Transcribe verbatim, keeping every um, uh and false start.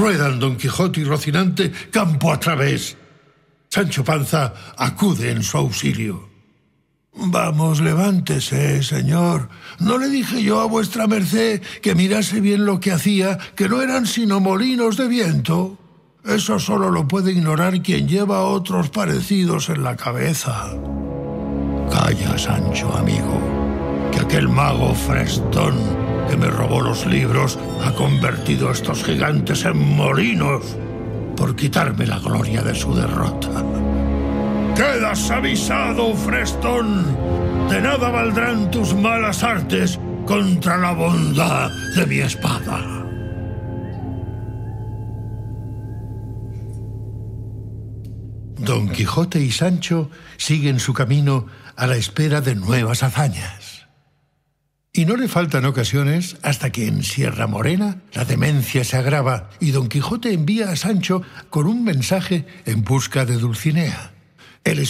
Ruedan Don Quijote y Rocinante campo a través. Sancho Panza acude en su auxilio. Vamos, levántese, señor. ¿No le dije yo a vuestra merced que mirase bien lo que hacía, que no eran sino molinos de viento? Eso solo lo puede ignorar quien lleva otros parecidos en la cabeza. Calla, Sancho, amigo, que aquel mago frestón que me robó los libros ha convertido a estos gigantes en molinos por quitarme la gloria de su derrota. ¡Quedas avisado, frestón! De nada valdrán tus malas artes contra la bondad de mi espada. Don Quijote y Sancho siguen su camino a la espera de nuevas hazañas. Y no le faltan ocasiones hasta que en Sierra Morena la demencia se agrava y Don Quijote envía a Sancho con un mensaje en busca de Dulcinea.